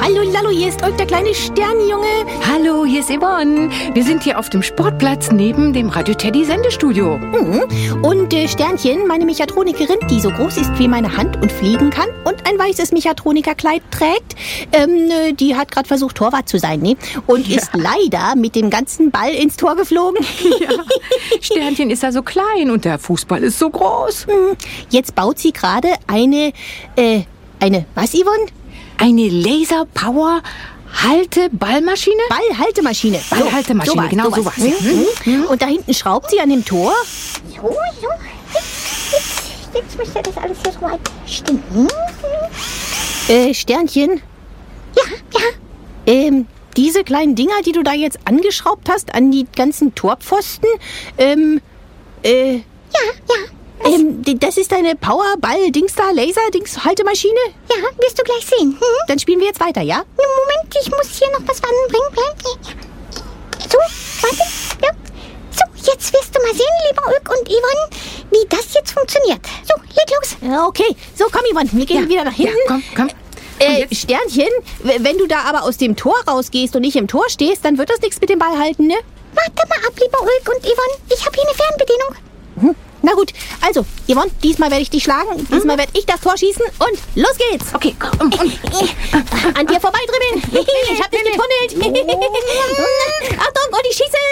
Hallo Lallo, hier ist Ulk, der kleine Sternjunge. Hallo, hier ist Yvonne. Wir sind hier auf dem Sportplatz neben dem Radio Teddy Sendestudio. Und Sternchen, meine Mechatronikerin, die so groß ist wie meine Hand und fliegen kann und ein weißes Mechatronikerkleid trägt, die hat gerade versucht, Torwart zu sein, ne? Und ist leider mit dem ganzen Ball ins Tor geflogen. Ja. Sternchen ist ja so klein und der Fußball ist so groß. Jetzt baut sie gerade eine, was, Yvonne? Eine Laser-Power-Halte-Ballmaschine? Ballhaltemaschine. Ballhaltemaschine, genau sowas. Und da hinten schraubt sie an dem Tor. So. Jetzt müsste das alles hier so weit stimmen. Sternchen, Ja. diese kleinen Dinger, die du da jetzt angeschraubt hast an die ganzen Torpfosten, das ist deine Power-Ball-Dings-da-Laser-Dings-Haltemaschine? Ja, wirst du gleich sehen. Dann spielen wir jetzt weiter, ja? Moment, ich muss hier noch was anbringen. So, warte. Ja. So, jetzt wirst du mal sehen, lieber Ulk und Yvonne, wie das jetzt funktioniert. So, leg los. Okay, so komm, Yvonne, wir gehen wieder nach hinten. Ja, komm. Sternchen, wenn du da aber aus dem Tor rausgehst und nicht im Tor stehst, dann wird das nichts mit dem Ball halten, ne? Warte mal ab, lieber Ulk und Yvonne. Ich habe hier eine Fernbedienung. Na gut, also, Yvonne, diesmal werde ich dich schlagen, diesmal werde ich das Tor schießen und los geht's. Okay, komm. An dir vorbei drüben. Ich hab dich getunnelt. Achtung, und ich schieße.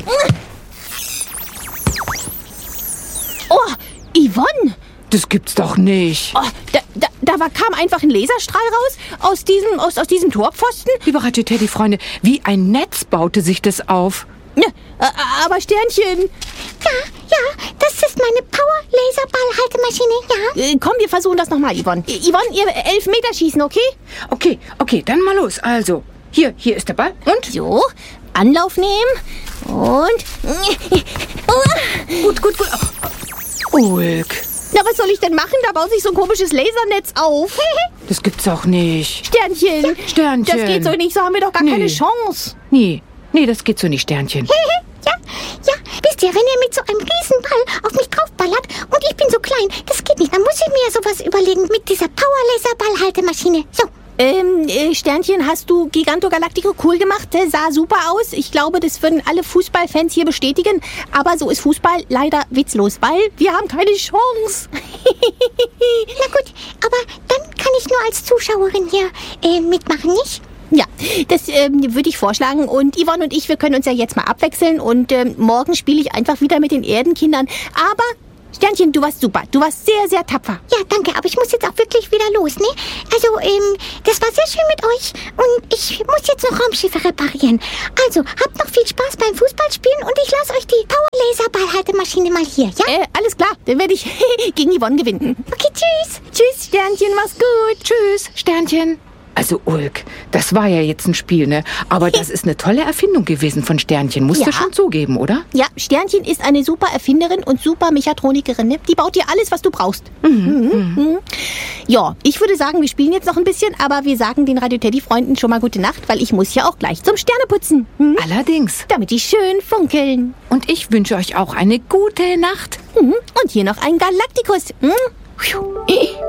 Oh, Yvonne. Das gibt's doch nicht. Oh, kam einfach ein Laserstrahl raus aus diesem Torpfosten. Liebe Radio Teddy-Freunde, wie ein Netz baute sich das auf. Ja, aber Sternchen, Ja, das ist meine Power-Laser-Ball-Haltemaschine, ja. komm, wir versuchen das nochmal, Yvonne. Yvonne, ihr 11 Meter schießen, okay? Okay, dann mal los. Also, hier ist der Ball. Und? So, Anlauf nehmen und... Gut. Ulk, Na, was soll ich denn machen? Da baut sich so ein komisches Lasernetz auf. das gibt's auch nicht. Sternchen. Sternchen. Das geht so nicht, so haben wir doch gar keine Chance. Nee, das geht so nicht, Sternchen. Ja, wisst ihr, wenn ihr mit so einem Riesenball auf mich draufballert und ich bin so klein, das geht nicht. Dann muss ich mir ja sowas überlegen mit dieser Power-Laser-Ball-Haltemaschine. So, Sternchen, hast du Giganto Galactico cool gemacht? Der sah super aus. Ich glaube, das würden alle Fußballfans hier bestätigen. Aber so ist Fußball leider witzlos, weil wir haben keine Chance. na gut, aber dann kann ich nur als Zuschauerin hier mitmachen, nicht? Ja, das würde ich vorschlagen. Und Yvonne und ich, wir können uns ja jetzt mal abwechseln. Und morgen spiele ich einfach wieder mit den Erdenkindern. Aber, Sternchen, du warst super. Du warst sehr, sehr tapfer. Ja, danke, aber ich muss jetzt auch wirklich wieder los, ne? Also, das war sehr schön mit euch und ich muss jetzt noch Raumschiffe reparieren. Also, habt noch viel Spaß beim Fußballspielen und ich lasse euch die Power-Laser-Ball-Haltemaschine mal hier, ja? Alles klar, dann werde ich gegen Yvonne gewinnen. Okay, tschüss. Tschüss, Sternchen, mach's gut. Tschüss, Sternchen. Also Ulk, das war ja jetzt ein Spiel, ne? Aber das ist eine tolle Erfindung gewesen von Sternchen. Musst du schon zugeben, oder? Ja, Sternchen ist eine super Erfinderin und super Mechatronikerin. Ne? Die baut dir alles, was du brauchst. Ja, ich würde sagen, wir spielen jetzt noch ein bisschen, aber wir sagen den Radio Teddy-Freunden schon mal gute Nacht, weil ich muss ja auch gleich zum Sterneputzen. Allerdings. Damit die schön funkeln. Und ich wünsche euch auch eine gute Nacht. Und hier noch ein Galaktikus.